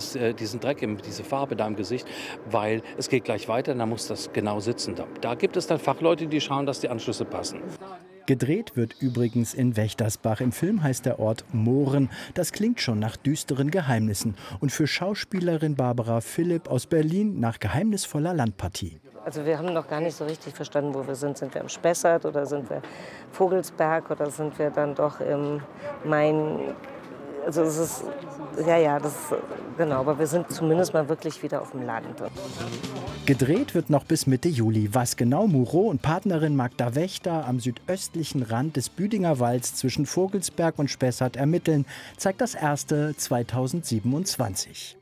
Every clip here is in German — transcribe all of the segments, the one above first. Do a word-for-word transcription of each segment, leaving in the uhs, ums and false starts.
dieses, äh, diesen Dreck, im, diese Farbe da im Gesicht, weil es geht gleich weiter, dann muss das genau sitzen. Da, da gibt es dann Fachleute, die schauen, dass die Anschlüsse passen. Gedreht wird übrigens in Wächtersbach. Im Film heißt der Ort Mohren. Das klingt schon nach düsteren Geheimnissen. Und für Schauspielerin Barbara Philipp aus Berlin nach geheimnisvoller Landpartie. Also wir haben noch gar nicht so richtig verstanden, wo wir sind. Sind wir im Spessart oder sind wir Vogelsberg oder sind wir dann doch im Main? Also es ist, ja, ja, das ist, genau, aber wir sind zumindest mal wirklich wieder auf dem Land. Gedreht wird noch bis Mitte Juli. Was genau Moureau und Partnerin Magda Wächter am südöstlichen Rand des Büdinger Walds zwischen Vogelsberg und Spessart ermitteln, zeigt das erste zweitausendsiebenundzwanzig.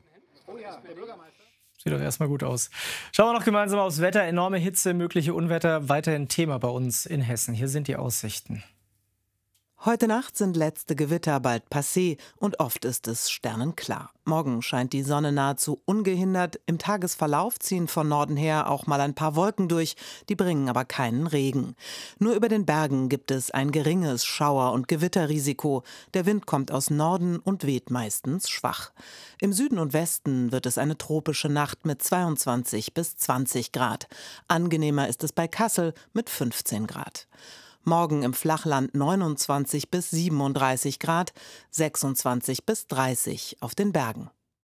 Sieht doch erstmal gut aus. Schauen wir noch gemeinsam aufs Wetter. Enorme Hitze, mögliche Unwetter, weiterhin Thema bei uns in Hessen. Hier sind die Aussichten. Heute Nacht sind letzte Gewitter bald passé und oft ist es sternenklar. Morgen scheint die Sonne nahezu ungehindert. Im Tagesverlauf ziehen von Norden her auch mal ein paar Wolken durch, die bringen aber keinen Regen. Nur über den Bergen gibt es ein geringes Schauer- und Gewitterrisiko. Der Wind kommt aus Norden und weht meistens schwach. Im Süden und Westen wird es eine tropische Nacht mit zweiundzwanzig bis zwanzig Grad. Angenehmer ist es bei Kassel mit fünfzehn Grad. Morgen im Flachland neunundzwanzig bis siebenunddreißig Grad, sechsundzwanzig bis dreißig auf den Bergen.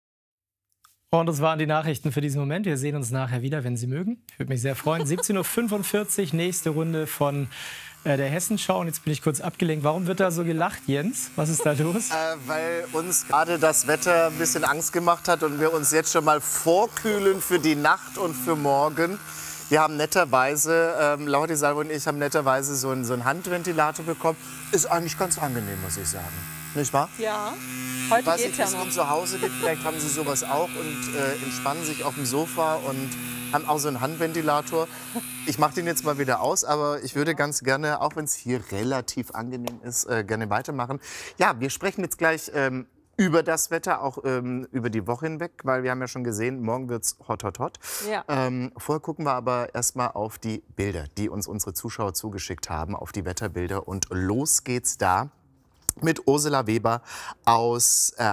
Und das waren die Nachrichten für diesen Moment. Wir sehen uns nachher wieder, wenn Sie mögen. Ich würde mich sehr freuen. siebzehn Uhr fünfundvierzig, nächste Runde von äh, der Hessenschau. Und jetzt bin ich kurz abgelenkt. Warum wird da so gelacht, Jens? Was ist da los? Äh, weil uns gerade das Wetter ein bisschen Angst gemacht hat und wir uns jetzt schon mal vorkühlen für die Nacht und für morgen. Wir haben netterweise, ähm, Laura Di Salvo und ich haben netterweise so einen, so einen Handventilator bekommen. Ist eigentlich ganz angenehm, muss ich sagen. Nicht wahr? Ja, heute Was geht's ich, ja was noch. Ihnen zu Hause gibt, vielleicht haben Sie sowas auch und äh, entspannen sich auf dem Sofa und haben auch so einen Handventilator. Ich mache den jetzt mal wieder aus, aber ich würde ganz gerne, auch wenn es hier relativ angenehm ist, äh, gerne weitermachen. Ja, wir sprechen jetzt gleich ähm, über das Wetter, auch ähm, über die Woche hinweg, weil wir haben ja schon gesehen, morgen wird es hot, hot, hot. Ja. Ähm, vorher gucken wir aber erstmal auf die Bilder, die uns unsere Zuschauer zugeschickt haben, auf die Wetterbilder. Und los geht's da mit Ursula Weber aus äh,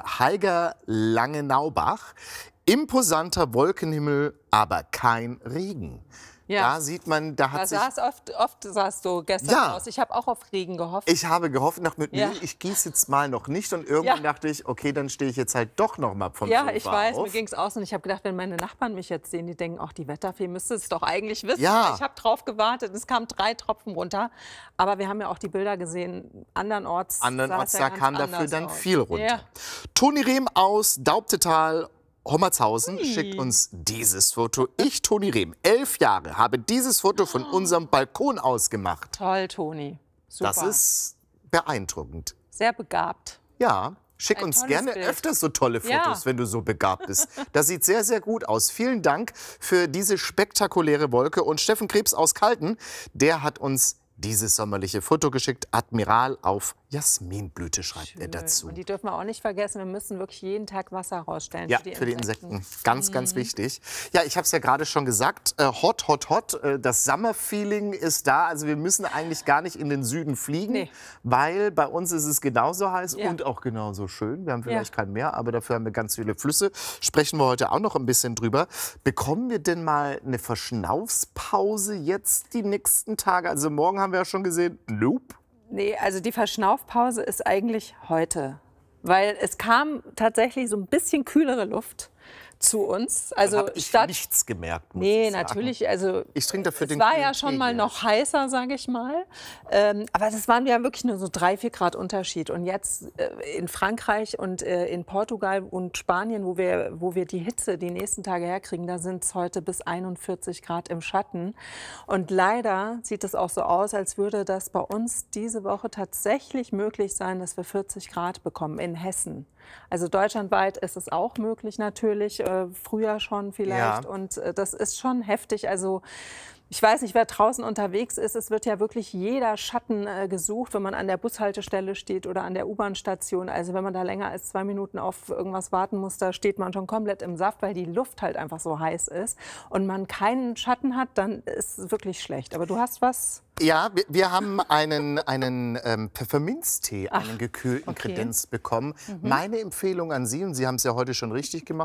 Haiger-Langenaubach. Imposanter Wolkenhimmel, aber kein Regen. Ja. Da sieht man, da hat Da sich... sah's oft, oft sahst du gestern Ja. aus. Ich habe auch auf Regen gehofft. Ich habe gehofft, dachte mir, Ja. nee, ich gieße jetzt mal noch nicht. Und irgendwann Ja. dachte ich, okay, dann stehe ich jetzt halt doch noch mal vom ja, Sofa ich weiß, auf. mir ging es aus. Und ich habe gedacht, wenn meine Nachbarn mich jetzt sehen, die denken, ach, die Wetterfee müsste es doch eigentlich wissen. Ja. Ich habe drauf gewartet. Es kamen drei Tropfen runter. Aber wir haben ja auch die Bilder gesehen. Andernorts, Andernorts, sah's da ja ganz kam dafür anders dann aus. viel runter. Ja. Toni Rehm aus Daubtetal, Hommertshausen, schickt uns dieses Foto. Ich, Toni Rehm, elf Jahre, habe dieses Foto von unserem Balkon aus gemacht. Toll, Toni. Super. Das ist beeindruckend. Sehr begabt. Ja, schick Ein uns tolles gerne Bild. öfters so tolle Fotos, Ja. wenn du so begabt bist. Das sieht sehr, sehr gut aus. Vielen Dank für diese spektakuläre Wolke. Und Steffen Krebs aus Kalten, der hat uns dieses sommerliche Foto geschickt. Admiral auf Jasminblüte schreibt er dazu. Und die dürfen wir auch nicht vergessen. Wir müssen wirklich jeden Tag Wasser rausstellen Ja, für die für die Insekten. Insekten. Ganz, ganz wichtig. Ja, ich habe es ja gerade schon gesagt. Äh, hot, hot, hot. Äh, das Summer-Feeling ist da. Also wir müssen eigentlich gar nicht in den Süden fliegen, Nee. weil bei uns ist es genauso heiß Ja. und auch genauso schön. Wir haben vielleicht Ja. kein Meer, aber dafür haben wir ganz viele Flüsse. Sprechen wir heute auch noch ein bisschen drüber. Bekommen wir denn mal eine Verschnaufspause jetzt die nächsten Tage? Also morgen haben wir ja schon gesehen, nope. Nee, also die Verschnaufpause ist eigentlich heute. Weil es kam tatsächlich so ein bisschen kühlere Luft zu uns. Also habe ich statt nichts gemerkt, muss Nee, ich sagen. natürlich. Also Ich trinke dafür es den war kühlen ja schon Tee mal hier. noch heißer, sage ich mal. Ähm, aber das waren ja wirklich nur so drei, vier Grad Unterschied. Und jetzt äh, in Frankreich und äh, in Portugal und Spanien, wo wir, wo wir die Hitze die nächsten Tage herkriegen, da sind es heute bis einundvierzig Grad im Schatten. Und leider sieht es auch so aus, als würde das bei uns diese Woche tatsächlich möglich sein, dass wir vierzig Grad bekommen in Hessen. Also deutschlandweit ist es auch möglich natürlich, äh, früher schon vielleicht. Ja. Und äh, das ist schon heftig. Also ich weiß nicht, wer draußen unterwegs ist. Es wird ja wirklich jeder Schatten äh, gesucht, wenn man an der Bushaltestelle steht oder an der U-Bahn-Station. Also wenn man da länger als zwei Minuten auf irgendwas warten muss, da steht man schon komplett im Saft, weil die Luft halt einfach so heiß ist. Und man keinen Schatten hat, dann ist es wirklich schlecht. Aber du hast was... Ja, wir, wir haben einen, einen ähm, Pfefferminztee, Ach, einen gekühlten okay. Kredenz bekommen. Meine Empfehlung an Sie, und Sie haben es ja heute schon richtig gemacht,